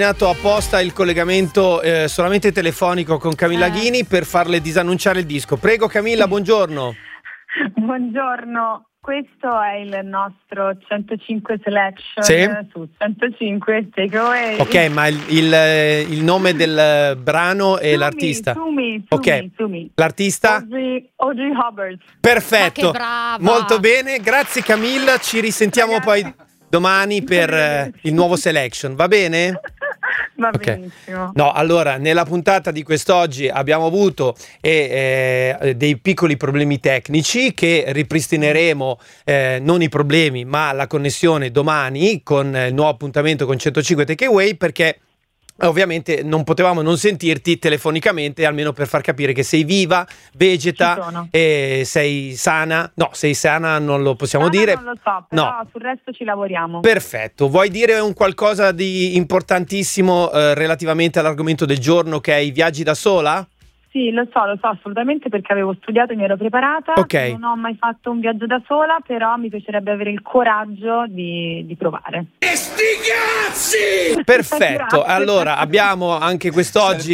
apposta il collegamento solamente telefonico con Camilla Ghini per farle disannunciare il disco. Prego Camilla, buongiorno. Buongiorno, questo è il nostro 105 Selection su 105 Takeaway. Ok, ma il nome del brano e l'artista? Sumi. L'artista? Audrey Hubbard. Perfetto, Ma che brava. molto bene, grazie Camilla, ci risentiamo poi domani per il nuovo Selection, va bene? Va benissimo. No, allora, nella puntata di quest'oggi abbiamo avuto dei piccoli problemi tecnici che ripristineremo, non i problemi, ma la connessione domani con il nuovo appuntamento con 105 Takeaway, perché ovviamente non potevamo non sentirti telefonicamente, almeno per far capire che sei viva, vegeta e sei sana. No, sei sana non lo possiamo dire. Non lo so, però sul resto ci lavoriamo. Perfetto. Vuoi dire un qualcosa di importantissimo relativamente all'argomento del giorno, che è i viaggi da sola? Sì, lo so assolutamente, perché avevo studiato e mi ero preparata. Non ho mai fatto un viaggio da sola, però mi piacerebbe avere il coraggio di provare. E sti cazzi! Perfetto, allora abbiamo anche quest'oggi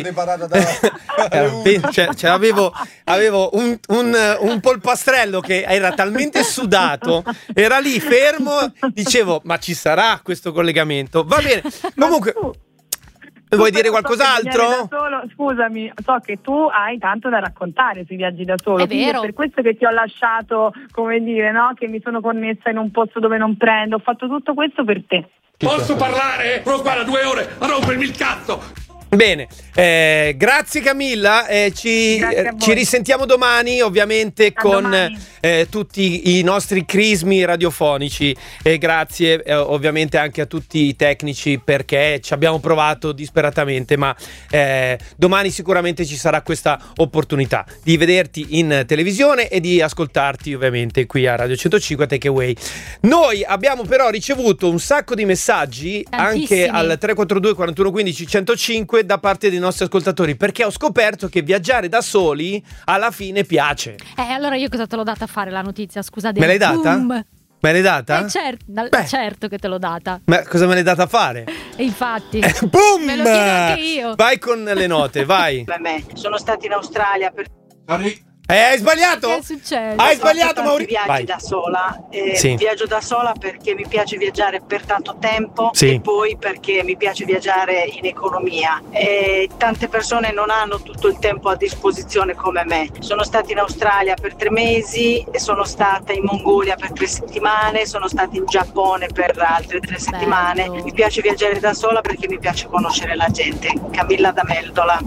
avevo un polpastrello che era talmente sudato, era lì fermo, dicevo ma ci sarà questo collegamento? Va bene, comunque vuoi dire qualcos'altro? Scusami, so che tu hai tanto da raccontare sui viaggi da solo. È vero. È per questo che ti ho lasciato, come dire, no? Che mi sono connessa in un posto dove non prendo. Ho fatto tutto questo per te. Posso parlare? Sono qua da 2 ore a rompermi il cazzo! Bene, grazie Camilla, ci risentiamo domani ovviamente con tutti i nostri crismi radiofonici e grazie ovviamente anche a tutti i tecnici, perché ci abbiamo provato disperatamente, ma domani sicuramente ci sarà questa opportunità di vederti in televisione e di ascoltarti ovviamente qui a Radio 105 Takeaway. Noi abbiamo però ricevuto un sacco di messaggi anche al 342 41 15 105 da parte dei nostri ascoltatori, perché ho scoperto che viaggiare da soli alla fine piace. Allora io cosa te l'ho data a fare la notizia? Scusate. Me l'hai data? Boom. Me l'hai data? Certo che te l'ho data. Ma cosa me l'hai data a fare? E infatti. Boom! Me lo chiedo anche io. Vai con le note, vai. Sono stati in Australia per... Hai sbagliato? Che è successo? Hai sbagliato, Maurizio. Viaggi da sola. Viaggio da sola perché mi piace viaggiare per tanto tempo e poi perché mi piace viaggiare in economia. Tante persone non hanno tutto il tempo a disposizione come me. Sono stata in Australia per 3 mesi, sono stata in Mongolia per 3 settimane, sono stata in Giappone per altre 3 settimane. Mi piace viaggiare da sola perché mi piace conoscere la gente. Camilla da Meldola.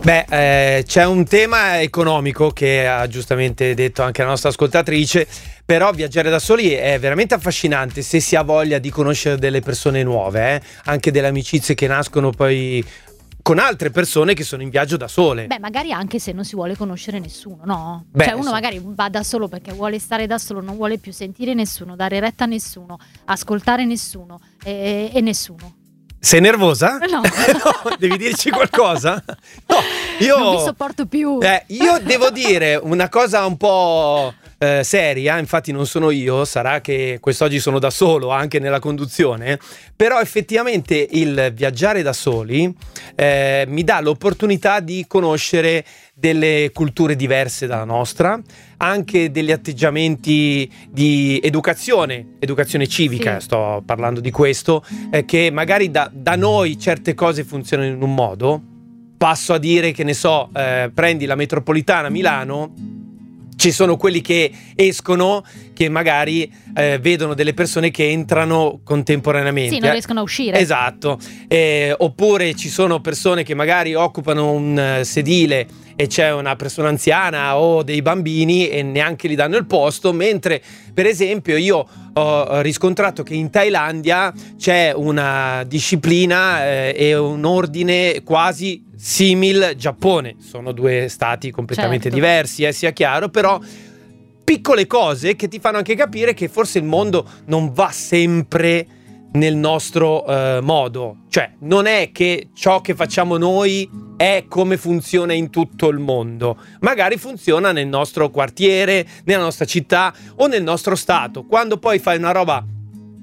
C'è un tema economico che ha giustamente detto anche la nostra ascoltatrice, però viaggiare da soli è veramente affascinante se si ha voglia di conoscere delle persone nuove, anche delle amicizie che nascono poi con altre persone che sono in viaggio da sole. Magari anche se non si vuole conoscere nessuno, no? Uno magari va da solo perché vuole stare da solo, non vuole più sentire nessuno, dare retta a nessuno, ascoltare nessuno e nessuno. Sei nervosa? No. No, devi dirci qualcosa? No, io non mi sopporto più. Io devo dire una cosa un po' seria, infatti non sono io, sarà che quest'oggi sono da solo anche nella conduzione, però effettivamente il viaggiare da soli mi dà l'opportunità di conoscere delle culture diverse dalla nostra, anche degli atteggiamenti di educazione civica, sto parlando di questo, che magari da noi certe cose funzionano in un modo. Passo a dire che ne so, prendi la metropolitana a Milano, ci sono quelli che escono che magari vedono delle persone che entrano contemporaneamente. Sì, non riescono a uscire. Esatto. Oppure ci sono persone che magari occupano un sedile e c'è una persona anziana o dei bambini e neanche gli danno il posto, mentre per esempio io ho riscontrato che in Thailandia c'è una disciplina e un ordine quasi simil Giappone. Sono 2 stati completamente diversi, sia chiaro, però piccole cose che ti fanno anche capire che forse il mondo non va sempre nel nostro modo, cioè non è che ciò che facciamo noi è come funziona in tutto il mondo, magari funziona nel nostro quartiere, nella nostra città o nel nostro stato. Quando poi fai una roba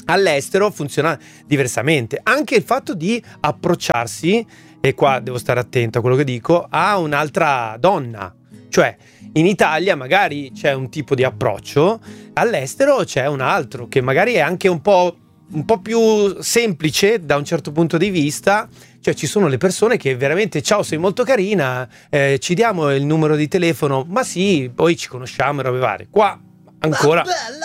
All'estero funziona diversamente. Anche il fatto di approcciarsi, e qua devo stare attento a quello che dico, a un'altra donna. Cioè, in Italia magari c'è un tipo di approccio, all'estero c'è un altro, che magari è anche un po' più semplice da un certo punto di vista. Cioè, ci sono le persone che veramente, ciao, sei molto carina, ci diamo il numero di telefono, ma sì, poi ci conosciamo e robe varie. Qua ancora...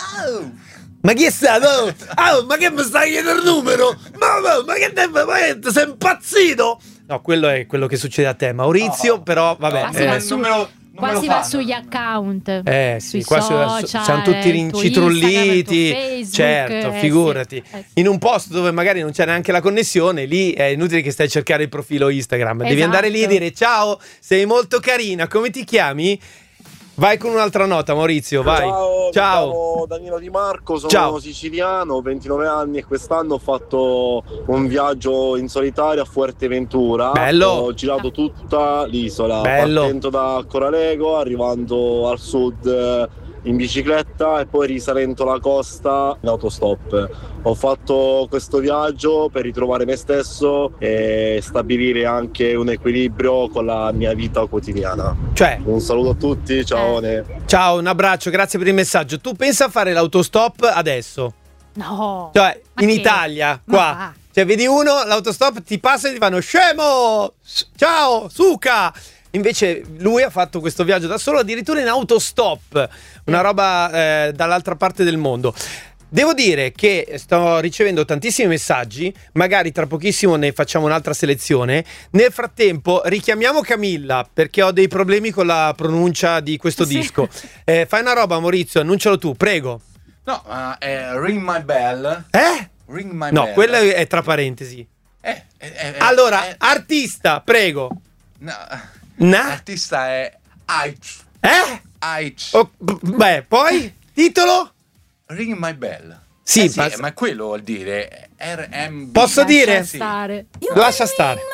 Ma chi è stato? Ma che mi stai chiedendo il numero? Ma che sei impazzito? No, quello è quello che succede a te, Maurizio, però vabbè. Quasi va sugli account, sì, qua sono tutti rincitrulliti, Facebook, certo, figurati. Sì. In un posto dove magari non c'è neanche la connessione, lì è inutile che stai a cercare il profilo Instagram. Devi andare lì e dire: ciao, sei molto carina, come ti chiami? Vai con un'altra nota, Maurizio, vai. Ciao. Sono Danilo Di Marco, sono siciliano, 29 anni e quest'anno ho fatto un viaggio in solitario a Fuerteventura. Bello. Ho girato tutta l'isola, partendo da Coralego, arrivando al sud in bicicletta e poi risalendo la costa in autostop. Ho fatto questo viaggio per ritrovare me stesso e stabilire anche un equilibrio con la mia vita quotidiana. Cioè, un saluto a tutti, ciao. Ciao, un abbraccio, grazie per il messaggio. Tu pensa a fare l'autostop adesso? No. Cioè, in Italia, qua. Cioè, vedi uno, l'autostop ti passa e ti fanno: scemo! Ciao, suca! Invece lui ha fatto questo viaggio da solo, addirittura in autostop, una roba dall'altra parte del mondo. Devo dire che sto ricevendo tantissimi messaggi, magari tra pochissimo ne facciamo un'altra selezione. Nel frattempo richiamiamo Camilla, perché ho dei problemi con la pronuncia di questo disco. Fai una roba, Maurizio, annuncialo tu, prego. No, Ring My Bell. Ring My Bell. No, quello è tra parentesi. Allora, artista, prego. L'artista è Aich. Beh, poi titolo? Ring My Bell. Sì, ma quello vuol dire RM. Posso dire? Stare. Lascia stare.